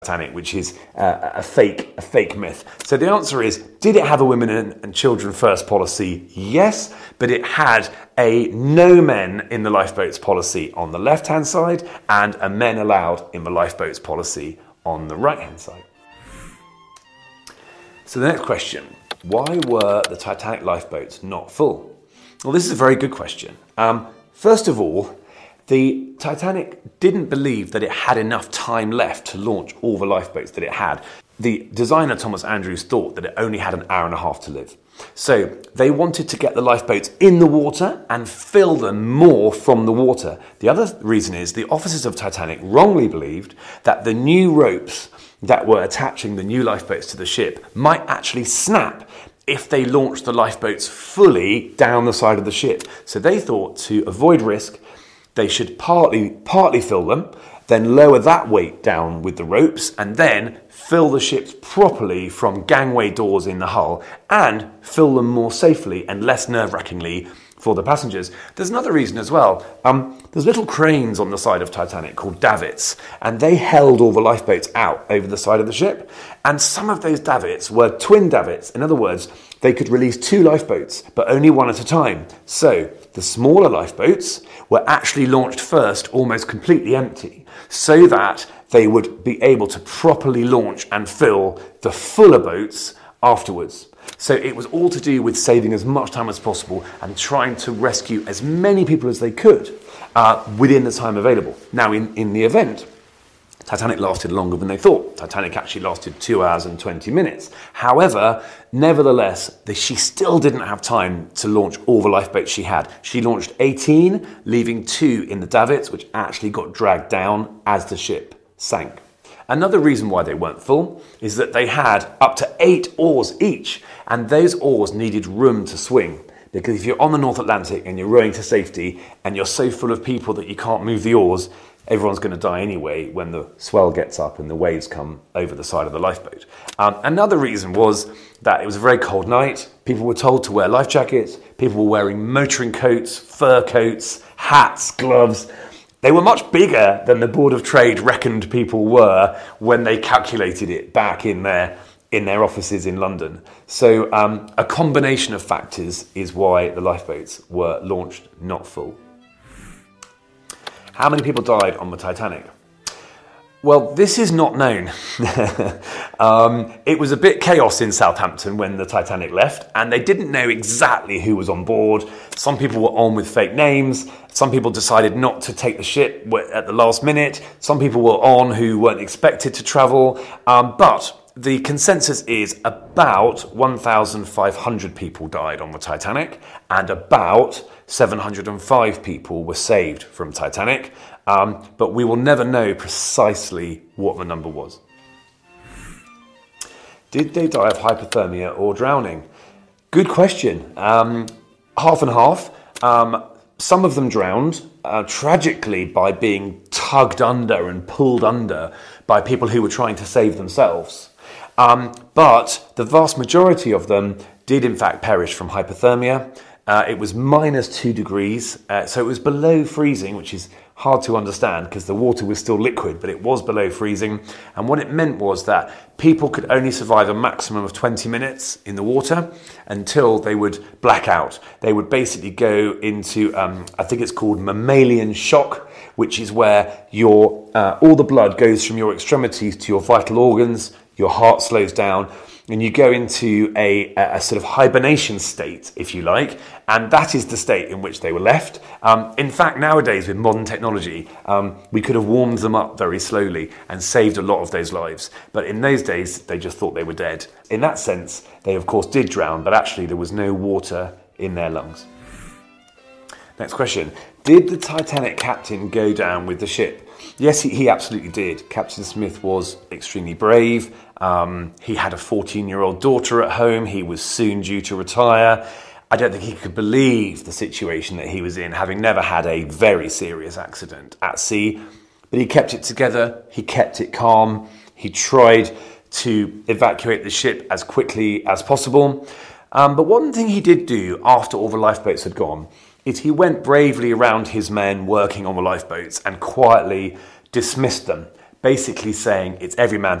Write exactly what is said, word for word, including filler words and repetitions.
Titanic, which is uh, a fake a fake myth. So the answer is, did it have a women and, and children first policy? Yes, but it had a no men in the lifeboats policy on the left-hand side and a men allowed in the lifeboats policy on the right-hand side. So the next question, why were the Titanic lifeboats not full? Well, this is a very good question. Um, first of all, the Titanic didn't believe that it had enough time left to launch all the lifeboats that it had. The designer, Thomas Andrews, thought that it only had an hour and a half to live. So they wanted to get the lifeboats in the water and fill them more from the water. The other reason is the officers of Titanic wrongly believed that the new ropes that were attaching the new lifeboats to the ship might actually snap if they launched the lifeboats fully down the side of the ship. So they thought, to avoid risk, they should partly partly fill them, then lower that weight down with the ropes, and then fill the ships properly from gangway doors in the hull, and fill them more safely and less nerve-wrackingly for the passengers. There's another reason as well. Um, there's little cranes on the side of Titanic called davits, and they held all the lifeboats out over the side of the ship. And some of those davits were twin davits. In other words, they could release two lifeboats, but only one at a time. So the smaller lifeboats were actually launched first, almost completely empty, so that they would be able to properly launch and fill the fuller boats afterwards. So it was all to do with saving as much time as possible and trying to rescue as many people as they could uh, within the time available. Now, in, in the event, Titanic lasted longer than they thought. Titanic actually lasted two hours and twenty minutes. However, nevertheless, the, she still didn't have time to launch all the lifeboats she had. She launched eighteen, leaving two in the davits, which actually got dragged down as the ship sank. Another reason why they weren't full is that they had up to eight oars each, and those oars needed room to swing. Because if you're on the North Atlantic and you're rowing to safety and you're so full of people that you can't move the oars, everyone's going to die anyway when the swell gets up and the waves come over the side of the lifeboat. Um, another reason was that it was a very cold night. People were told to wear life jackets. People were wearing motoring coats, fur coats, hats, gloves. They were much bigger than the Board of Trade reckoned people were when they calculated it back in their in their offices in London. So um, a combination of factors is why the lifeboats were launched not full. How many people died on the Titanic? Well, this is not known. um, it was a bit chaos in Southampton when the Titanic left, and they didn't know exactly who was on board. Some people were on with fake names. Some people decided not to take the ship at the last minute. Some people were on who weren't expected to travel. Um, but the consensus is about one thousand five hundred people died on the Titanic, and about seven hundred five people were saved from Titanic. Um, but we will never know precisely what the number was. Did they die of hypothermia or drowning? Good question. Um, half and half. Um, some of them drowned, uh, tragically, by being tugged under and pulled under by people who were trying to save themselves. Um, but the vast majority of them did in fact perish from hypothermia. Uh, it was minus two degrees, uh, so it was below freezing, which is hard to understand because the water was still liquid, but it was below freezing. And what it meant was that people could only survive a maximum of twenty minutes in the water until they would black out. They would basically go into, um, I think it's called mammalian shock, which is where your uh, all the blood goes from your extremities to your vital organs, your heart slows down, and you go into a, a sort of hibernation state, if you like, and that is the state in which they were left. Um, in fact, nowadays, with modern technology, um, we could have warmed them up very slowly and saved a lot of those lives. But in those days, they just thought they were dead. In that sense, they of course did drown, but actually there was no water in their lungs. Next question. Did the Titanic captain go down with the ship? Yes, he, he absolutely did. Captain Smith was extremely brave. Um, he had a fourteen-year-old daughter at home. He was soon due to retire. I don't think he could believe the situation that he was in, having never had a very serious accident at sea. But he kept it together. He kept it calm. He tried to evacuate the ship as quickly as possible. Um, but one thing he did do after all the lifeboats had gone is he went bravely around his men working on the lifeboats and quietly dismissed them. basically saying it's every man